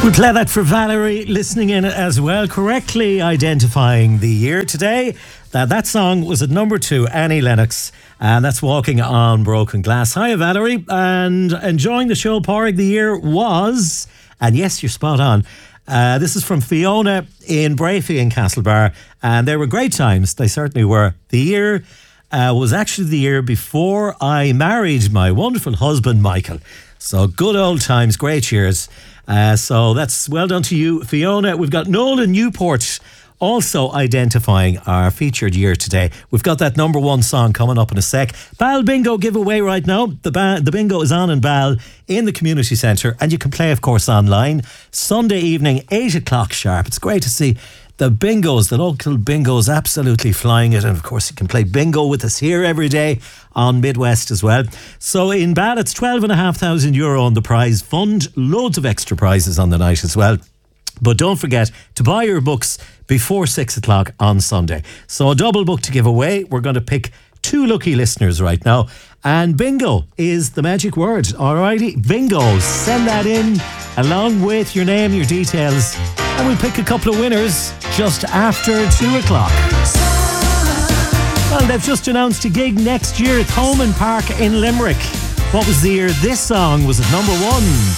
We play that for Valerie listening in as well, correctly identifying the year today. That song was at number 2, Annie Lennox, and that's Walking on Broken Glass. Hi, Valerie, and enjoying the show. Pádraig, the year was, and yes, you're spot on. This is from Fiona in Brafey in Castlebar, and they were great times. They certainly were. The year was actually the year before I married my wonderful husband, Michael. So good old times, great years. So that's well done to you, Fiona. We've got Nolan Newport also identifying our featured year today. We've got that number 1 song coming up in a sec. Bal Bingo giveaway right now. The bingo is on in Bal in the community centre, and you can play, of course, online Sunday evening, 8 o'clock sharp. It's great to see the bingos, the local bingos, absolutely flying it. And of course, you can play bingo with us here every day on Midwest as well. So in Bal, it's €12,500 on the prize fund. Loads of extra prizes on the night as well. But don't forget to buy your books before 6 o'clock on Sunday. So a double book to give away. We're going to pick 2 lucky listeners right now. And bingo is the magic word. Alrighty, bingo. Send that in along with your name, your details. And we'll pick a couple of winners just after 2 o'clock. Well, they've just announced a gig next year at Thomond Park in Limerick. What was the year this song was at number 1?